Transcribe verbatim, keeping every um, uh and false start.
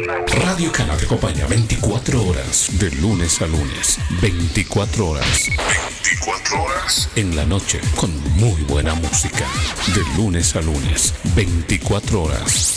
Radio Cana te acompaña veinticuatro horas, de lunes a lunes. veinticuatro horas. veinticuatro horas. En la noche, con muy buena música. De lunes a lunes, veinticuatro horas.